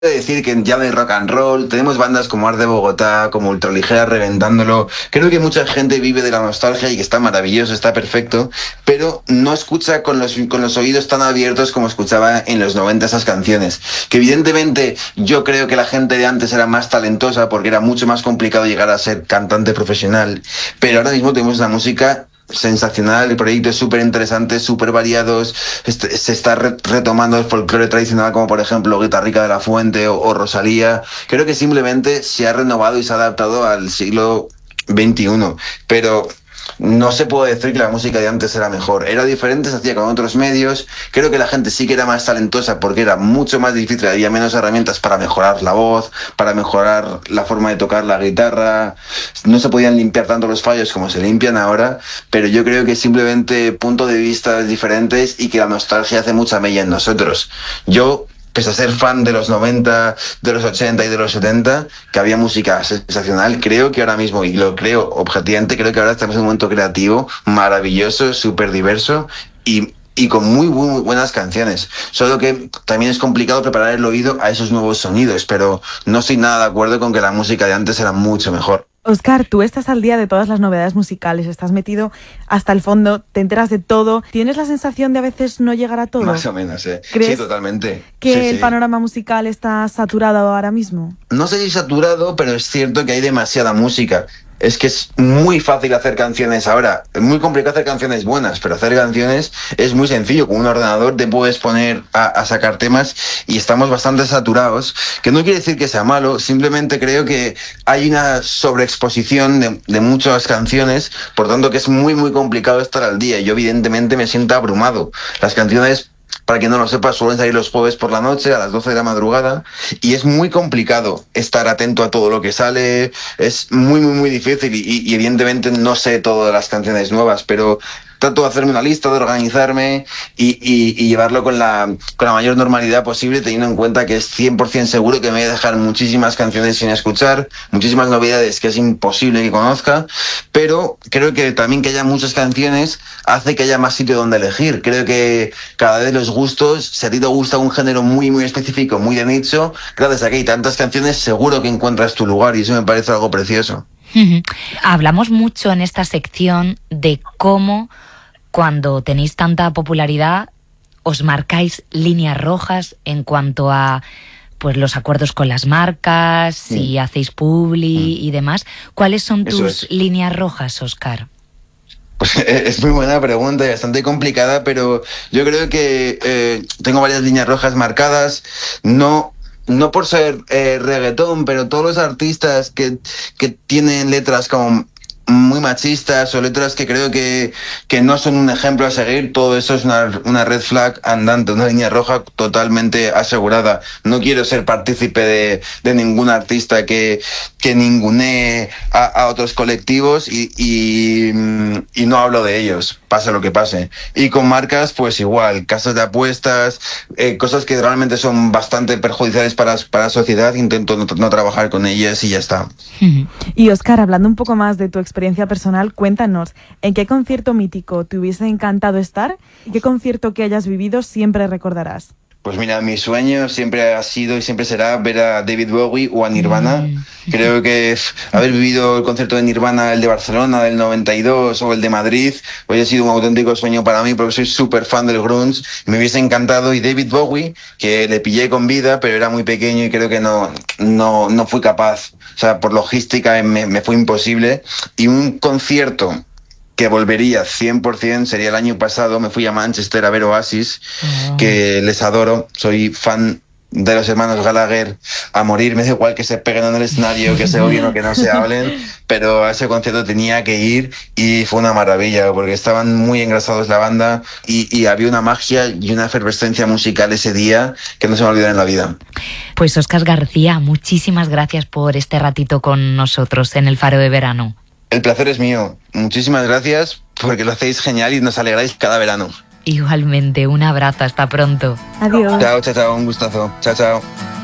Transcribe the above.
decir que ya no hay rock and roll, tenemos bandas como Art de Bogotá, como Ultraligera reventándolo. Creo que mucha gente vive de la nostalgia y que está maravilloso, está perfecto, pero no escucha con los oídos tan abiertos como escuchaba en los 90 esas canciones. Que evidentemente yo creo que la gente de antes era más talentosa porque era mucho más complicado llegar a ser cantante profesional, pero ahora mismo tenemos una música sensacional, el proyecto es súper interesante, súper variados, se está retomando el folclore tradicional como por ejemplo Guitarrica de la Fuente o Rosalía. Creo que simplemente se ha renovado y se ha adaptado al siglo XXI, pero no se puede decir que la música de antes era mejor, era diferente, se hacía con otros medios. Creo que la gente sí que era más talentosa porque era mucho más difícil, había menos herramientas para mejorar la voz, para mejorar la forma de tocar la guitarra, no se podían limpiar tanto los fallos como se limpian ahora, pero yo creo que simplemente puntos de vista diferentes y que la nostalgia hace mucha mella en nosotros. Yo, pese a ser fan de los 90, de los 80 y de los 70, que había música sensacional, creo que ahora mismo, y lo creo objetivamente, creo que ahora estamos en un momento creativo maravilloso, súper diverso y con muy buenas canciones. Solo que también es complicado preparar el oído a esos nuevos sonidos, pero no estoy nada de acuerdo con que la música de antes era mucho mejor. Óscar, tú estás al día de todas las novedades musicales, estás metido hasta el fondo, te enteras de todo. ¿Tienes la sensación de a veces no llegar a todo? Más o menos, ¿Crees sí, totalmente. que Sí, el sí. panorama musical está saturado ahora mismo? No sé si saturado, pero es cierto que hay demasiada música. Es que es muy fácil hacer canciones ahora. Es muy complicado hacer canciones buenas, pero hacer canciones es muy sencillo. Con un ordenador te puedes poner a sacar temas y estamos bastante saturados. Que no quiere decir que sea malo, simplemente creo que hay una sobreexposición de muchas canciones, por tanto que es muy complicado estar al día. Yo evidentemente me siento abrumado. Las canciones, para quien no lo sepa, suelen salir los jueves por la noche a las 12 de la madrugada y es muy complicado estar atento a todo lo que sale, es muy difícil y evidentemente no sé todas las canciones nuevas, pero trato de hacerme una lista, de organizarme y llevarlo con la mayor normalidad posible, teniendo en cuenta que es 100% seguro que me voy a dejar muchísimas canciones sin escuchar, muchísimas novedades que es imposible que conozca, pero creo que también que haya muchas canciones hace que haya más sitio donde elegir. Creo que cada vez los gustos, si a ti te gusta un género muy específico, muy de nicho, gracias a que hay tantas canciones, seguro que encuentras tu lugar y eso me parece algo precioso. Hablamos mucho en esta sección de cómo, cuando tenéis tanta popularidad, os marcáis líneas rojas en cuanto a pues los acuerdos con las marcas, si hacéis publi y demás. ¿Cuáles son tus líneas rojas, Óscar? Pues es muy buena pregunta y bastante complicada, pero yo creo que tengo varias líneas rojas marcadas. No por ser reggaetón, pero todos los artistas que tienen letras como muy machistas o letras que creo que no son un ejemplo a seguir, todo eso es una red flag andante, una línea roja totalmente asegurada. No quiero ser partícipe de ningún artista que ningunee a otros colectivos y no hablo de ellos, pase lo que pase. Y con marcas, pues igual, casas de apuestas, cosas que realmente son bastante perjudiciales para la sociedad, intento no trabajar con ellas y ya está. Y Óscar, hablando un poco más de tu experiencia personal, cuéntanos, ¿en qué concierto mítico te hubiese encantado estar y qué concierto que hayas vivido siempre recordarás? Pues mira, mi sueño siempre ha sido y siempre será ver a David Bowie o a Nirvana. Creo que haber vivido el concierto de Nirvana, el de Barcelona del 92 o el de Madrid, hoy ha sido un auténtico sueño para mí porque soy súper fan del grunge. Me hubiese encantado. Y David Bowie, que le pillé con vida, pero era muy pequeño y creo que no fui capaz. O sea, por logística me fue imposible. Y un concierto que volvería 100% sería el año pasado. Me fui a Manchester a ver Oasis, que les adoro, soy fan de los hermanos Gallagher a morir, me da igual que se peguen en el escenario, que se odien o que no se hablen, pero a ese concierto tenía que ir y fue una maravilla porque estaban muy engrasados la banda y había una magia y una efervescencia musical ese día que no se me olvida en la vida. Pues Óscar García, muchísimas gracias por este ratito con nosotros en el Faro de Verano. El placer es mío. Muchísimas gracias porque lo hacéis genial y nos alegráis cada verano. Igualmente, un abrazo, hasta pronto. Adiós. Chao, un gustazo. Chao.